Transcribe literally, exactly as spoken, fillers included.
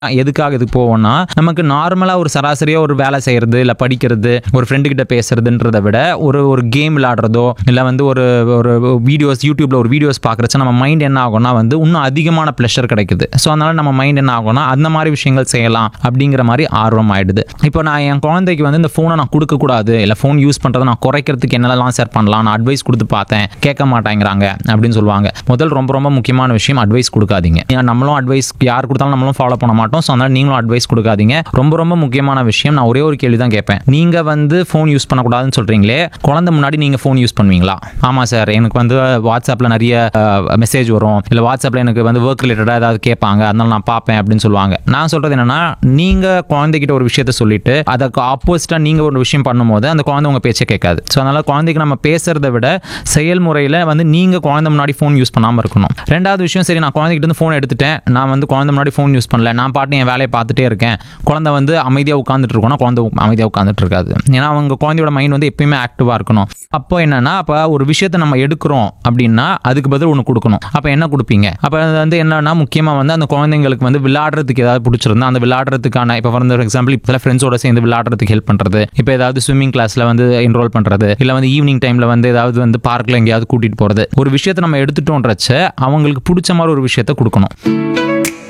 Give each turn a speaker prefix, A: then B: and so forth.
A: எதுக்காக இதுக்கு போவோம்னா, நமக்கு நார்மலா ஒரு சராசரியா ஒரு வேலை செய்யறது, இல்ல படிக்கிறது, ஒரு ஃப்ரெண்டு கிட்ட பேசுறதுன்றத விட ஒரு ஒரு கேம் விளையாடுறதோ, இல்ல வந்து ஒரு ஒரு வீடியோஸ் யூடியூப்ல ஒரு வீடியோஸ் பார்க்கறச்ச நம்ம மைண்ட் என்ன ஆகும்னா வந்து இன்னும் அதிகமான ப்ளஷர் கிடைக்குது. ஸோ அதனால நம்ம மைண்ட் என்ன ஆகும்னா அந்த மாதிரி விஷயங்கள் செய்யலாம் அப்படிங்கிற மாதிரி ஆர்வம் ஆயிடுது. இப்போ நான் என் குழந்தைக்கு வந்து இந்த ஃபோனை நான் கொடுக்க கூடாது, இல்ல ஃபோன் யூஸ் பண்றதை நான் குறைக்கிறதுக்கு என்னெல்லாம் சார் பண்ணலாம், நான் அட்வைஸ் கொடுத்து பார்த்தேன், கேட்க மாட்டேங்கிறாங்க அப்படின்னு சொல்லுவாங்க. முதல் ரொம்ப ரொம்ப முக்கியமான விஷயம், அட்வைஸ் கொடுக்காதீங்க. நம்மளும் அட்வைஸ் யார் கொடுத்தாலும் நம்மளும் ஃபாலோ பண்ண மாட்டோம். ஸோ அதனால நீங்களும் அட்வைஸ் கொடுக்காதீங்க. ரொம்ப ரொம்ப முக்கியமான விஷயம், நான் ஒரே ஒரு கேள்வி தான் கேட்பேன். நீங்க வந்து ஃபோன் யூஸ் பண்ணக்கூடாதுன்னு சொல்றீங்களே, குழந்தை முன்னாடி நீங்க ஃபோன் யூஸ் பண்ணுவீங்களா? ஆமா சார், எனக்கு வந்து வாட்ஸ்அப்ல நிறைய மெசேஜ் வரும், இல்ல வாட்ஸ்அப்ல எனக்கு வந்து ஒர்க் ரிலேட்டடா ஏதாவது கேட்பாங்க, அதனால நான் பார்ப்பேன் அப்படின்னு சொல்லுவாங்க. நான் சொல்றது என்னன்னா, நீங்க குழந்தைகிட்ட ஒரு விஷயத்த சொல்லிட்டு அதுக்கு ஆப்போசிட்டா நீங்க ஒரு விஷயம் பண்ணும்போது அந்த குழந்தை உங்க பேச்சை கேட்காது. ஸோ அதனால குழந்தைக்கு நம்ம பேசுறதை விட செயல்முறையில வந்து நீங்க குழந்தை முன்னாடி ஃபோன் யூஸ் பண்ணாம இருக்கணும். ரெண்டாவது விஷயம், சரி நான் குழந்தைகிட்ட இருந்து ஃபோன் எடுத்துட்டேன், நான் வந்து குழந்தை முன்னாடி ஃபோன் யூஸ் பண்ணல, நான் பாட்டு என் வேலையை பார்த்துட்டே இருக்கேன், குழந்தை வந்து அமைதியாக உட்காந்துட்டு இருக்கோம்னா குழந்தை அமைதியாக உட்காந்துட்டு இருக்காது. ஏன்னா அவங்க குழந்தையோட மைண்ட் வந்து எப்பயுமே ஆக்டிவாக இருக்கணும். அப்போ என்னன்னா, அப்போ ஒரு விஷயத்தை நம்ம எடுக்கிறோம் அப்படின்னா அதுக்கு பதில் ஒன்று கொடுக்கணும். அப்போ என்ன கொடுப்பீங்க? அப்போ வந்து என்னன்னா, முக்கியமாக வந்து அந்த குழந்தைங்களுக்கு வந்து விளையாடுறதுக்கு ஏதாவது பிடிச்சிருந்தா அந்த விளையாடுறதுக்கான, இப்போ ஃபார் எக்ஸாம்பிள் இப்போ ஃப்ரெண்ட்ஸோட சேர்ந்து விளையாடுறதுக்கு ஹெல்ப் பண்ணுறது, இப்போ ஏதாவது ஸ்விம்மிங் கிளாஸில் வந்து என்ரோல் பண்ணுறது, இல்லை வந்து ஈவினிங் டைமில் வந்து ஏதாவது வந்து பார்க்கில் எங்கேயாவது கூட்டிகிட்டு போகிறது, ஒரு விஷயத்தை நம்ம எடுத்துட்டோன்றச்ச அவங்களுக்கு பிடிச்ச மாதிரி ஒரு விஷயத்தை கொடுக்கணும்.